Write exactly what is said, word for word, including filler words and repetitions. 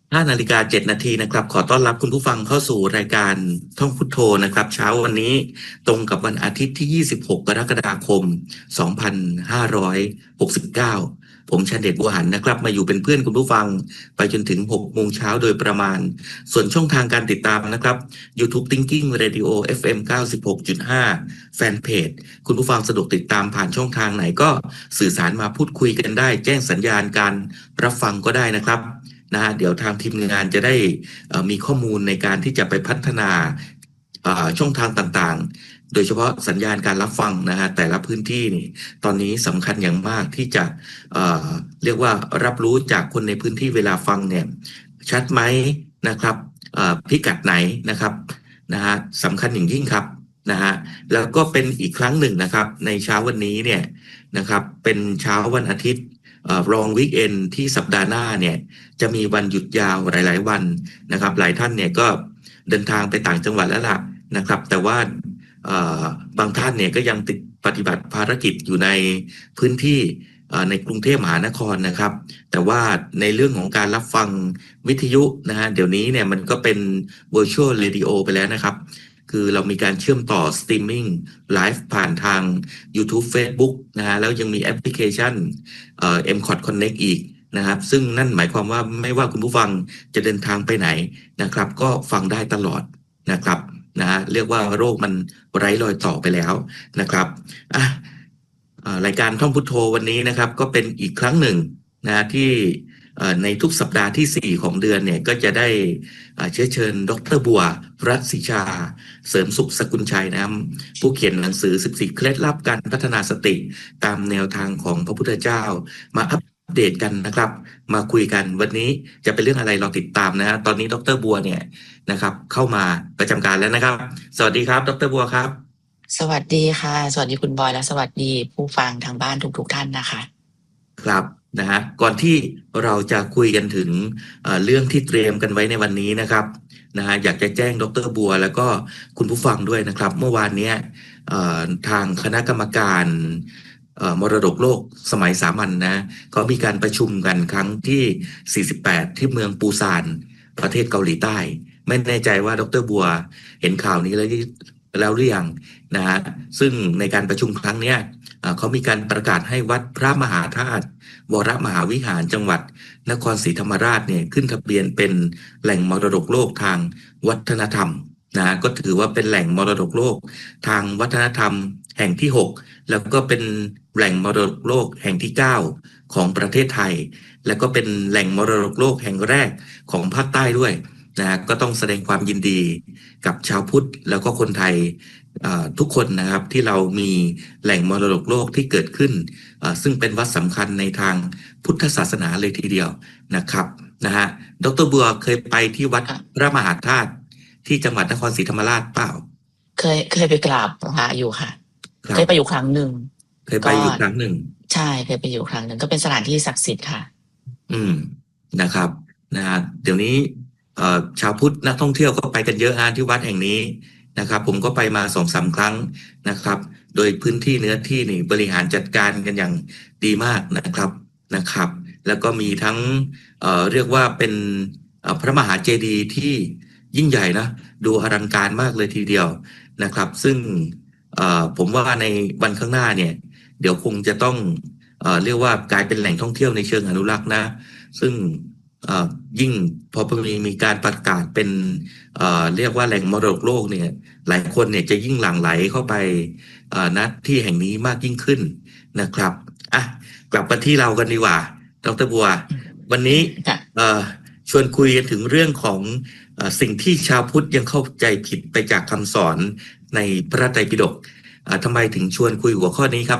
ห้านาฬิกาเจ็ดนาทีนะครับขอต้อนรับคุณผู้ฟังเข้าสู่รายการท่องพุทโธนะครับเช้าวันนี้ตรงกับวันอาทิตย์ที่ยี่สิบหกกรกฎาคมสองพันห้าร้อยหกสิบเก้าผมชันเดชบัวหันนะครับมาอยู่เป็นเพื่อนคุณผู้ฟังไปจนถึงหกโมงเช้าโดยประมาณส่วนช่องทางการติดตามนะครับ YouTube Thinking Radio เอฟ เอ็ม เก้าสิบหกจุดห้า แฟนเพจคุณผู้ฟังสะดวกติดตามผ่านช่องทางไหนก็สื่อสารมาพูดคุยกันได้แจ้งสัญญาณการรับฟังก็ได้นะครับนะฮะเดี๋ยวทางทีมงานจะได้มีข้อมูลในการที่จะไปพัฒนาช่องทางต่างๆโดยเฉพาะสัญญาณการรับฟังนะฮะแต่ละพื้นที่นี่ตอนนี้สำคัญอย่างมากที่จะเอ่อเรียกว่ารับรู้จากคนในพื้นที่เวลาฟังเนี่ยชัดไหมนะครับพิกัดไหนนะครับนะฮะสำคัญอย่างยิ่งครับนะฮะแล้วก็เป็นอีกครั้งหนึ่งนะครับในเช้าวันนี้เนี่ยนะครับเป็นเช้าวันอาทิตย์รองวีคเอนที่สัปดาห์หน้าเนี่ยจะมีวันหยุดยาวหลายๆวันนะครับหลายท่านเนี่ยก็เดินทางไปต่างจังหวัดแล้วล่ะนะครับแต่ว่าบางท่านเนี่ยก็ยังติดปฏิบัติภารกิจอยู่ในพื้นที่ในกรุงเทพมหานครนะครับแต่ว่าในเรื่องของการรับฟังวิทยุนะฮะเดี๋ยวนี้เนี่ยมันก็เป็น virtual radio ไปแล้วนะครับคือเรามีการเชื่อมต่อสตรีมมิ่งไลฟ์ผ่านทาง YouTube Facebook นะฮะแล้วยังมีแอปพลิเคชันเอ่อ เอ็ม คอท Connect อีกนะครับซึ่งนั่นหมายความว่าไม่ว่าคุณผู้ฟังจะเดินทางไปไหนนะครับก็ฟังได้ตลอดนะครับนะฮะเรียกว่าโรคมันไร้รอยต่อไปแล้วนะครับอ่ะรายการท่องพุทโธวันนี้นะครับก็เป็นอีกครั้งหนึ่งนะที่ในทุกสัปดาห์ที่สี่ของเดือนเนี่ยก็จะได้เชื้อเชิญดร.บัวรัตน์ศรีชาเสริมสุขสกุลชัยนะครับผู้เขียนหนังสือสิบสี่เคล็ดลับการพัฒนาสติตามแนวทางของพระพุทธเจ้ามาอัปเดตกันนะครับมาคุยกันวันนี้จะเป็นเรื่องอะไรเราติดตามนะฮะตอนนี้ดร.บัวเนี่ยนะครับเข้ามาประจำการแล้วนะครับสวัสดีครับดร.บัวครับสวัสดีค่ะสวัสดีคุณบอยและสวัสดีผู้ฟังทางบ้านทุกๆท่านนะคะครับนะฮะก่อนที่เราจะคุยกันถึงเอ่อเรื่องที่เตรียมกันไว้ในวันนี้นะครับนะฮะอยากจะแจ้งดร.บัวแล้วก็คุณผู้ฟังด้วยนะครับเมื่อวานนี้เอ่อทางคณะกรรมการเอ่อมรดกโลกสมัยสามัญ นะเขามีการประชุมกันครั้งที่สี่สิบแปดที่เมืองปูซานประเทศเกาหลีใต้ไม่แน่ใจว่าดร.บัวเห็นข่าวนี้แล้วแล้วหรือยังนะฮะซึ่งในการประชุมครั้งนี้เขามีการประกาศให้วัดพระมหาธาตุวรมหาวิหารจังหวัดนครศรีธรรมราชเนี่ยขึ้นทะเบียนเป็นแหล่งมรดกโลกทางวัฒนธรรมนะก็ถือว่าเป็นแหล่งมรดกโลกทางวัฒนธรรมแห่งที่หกแล้วก็เป็นแหล่งมรดกโลกแห่งที่เก้าของประเทศไทยแล้วก็เป็นแหล่งมรดกโลกแห่งแรกของภาคใต้ด้วยนะก็ต้องแสดงความยินดีกับชาวพุทธแล้วก็คนไทยทุกคนนะครับที่เรามีแหล่งมรดกโลกที่เกิดขึ้นซึ่งเป็นวัดสำคัญในทางพุทธศาสนาเลยทีเดียวนะครับนะฮะดร.บัวเคยไปที่วัดพระมหาธาตุที่จังหวัดนครศรีธรรมราชเปล่าเคยเคยไปกราบพระอยู่ค่ะเคยไปอยู่ครั้งหนึ่งเคยไปอยู่ครั้งหนึ่งใช่เคยไปอยู่ครั้งหนึ่งก็เป็นสถานที่ศักดิ์สิทธิ์ค่ะอืมนะครับนะฮะเดี๋ยวนี้เอ่อชาวพุทธนักท่องเที่ยวก็ไปกันเยอะฮะที่วัดแห่งนี้นะครับผมก็ไปมาสองสามครั้งนะครับโดยพื้นที่เนื้อที่นี่บริหารจัดการกันอย่างดีมากนะครับนะครับแล้วก็มีทั้งเอ่อเรียกว่าเป็นพระมหาเจดีย์ที่ยิ่งใหญ่นะดูอลังการมากเลยทีเดียวนะครับซึ่งเอ่อผมว่าในวันข้างหน้าเนี่ยเดี๋ยวคงจะต้องเอ่อเรียกว่ากลายเป็นแหล่งท่องเที่ยวในเชิงอนุรักษ์นะซึ่งยิ่งพอมีมีการประกาศเป็นเอ่อเรียกว่าแหล่งมรดกโลกเนี่ยหลายคนเนี่ยจะยิ่งหลั่งไหลเข้าไปณที่แห่งนี้มากยิ่งขึ้นนะครับอ่ะกลับมาที่เรากันดีกว่าดร.บัววันนี้เอ่อชวนคุยกันถึงเรื่องของเอ่อสิ่งที่ชาวพุทธยังเข้าใจผิดไปจากคำสอนในพระไตรปิฎกทำไมถึงชวนคุยหัวข้อนี้ครับ